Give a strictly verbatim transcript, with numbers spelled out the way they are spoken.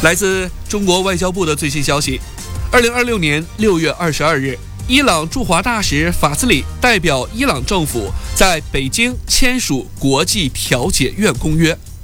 来自中国外交部的最新消息，二零二六年六月二十二日，伊朗驻华大使法兹里代表伊朗政府在北京签署国际调解院公约。